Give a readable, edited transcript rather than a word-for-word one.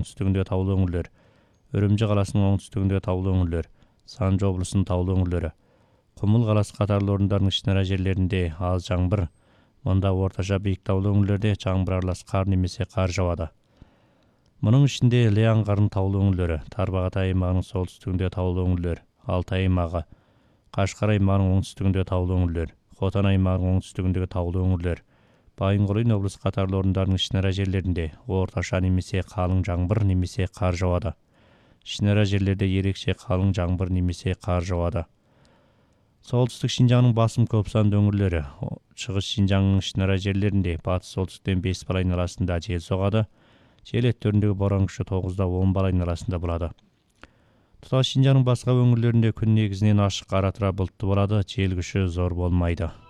оңтүстүгүндө таулуу өңүрлөр, Өрөмчү каласынын оңтүстүгүндө таулуу өңүрлөр, Санжы облусунун таулуу өңүрлөрү, Кумул каласы катарлуу орундардын ичинара жерлеринде аз жаңбыр, мында орточо бийик таулуу өңүрлөрдө жаңбыр аралас кар немесе кар жаады. Мунун ичинде Ле аңгарынын таулуу өңүрлөрү, Тарбағатай аймагынын солтүстүгүндө таулуу өңүрлөр, Алтай аймагы, Кашкар аймагынын оңтүстүгүндө таулуу өңүрлөр, Хотон аймагынын оңтүстүгүндөгү таулуу өңүрлөр, Байынгол облусу катарлуу орундардын ичинара жерлеринде орточо немесе калың жаңбыр немесе кар жаады. Ичинара жерлерде ерекче калың жаңбыр немесе кар жаады. Солтүстүк Шинжаңдын басым көп сандуу өңүрлөрү, Чыгыш Шинжаңдын ичинара жерлеринде батыш солтүстүктөн 5 балайын арасында жел согады. Жел эттериндеги борон күчү 9-дан 10 балайын арасында болот. Туташ Шинжаңдын башка өңүрлөрүндө күн негизинен ашык ара тура булуттуу болот, жел күчү зор болмойт.